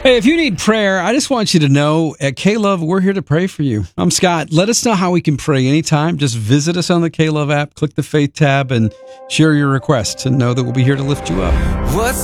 Hey, if you need prayer, I just want you to know at K-Love, we're here to pray for you. I'm Scott. Let us know how we can pray anytime. Just visit us on the K-Love app, click the Faith tab, and share your requests, and know that we'll be here to lift you up. What's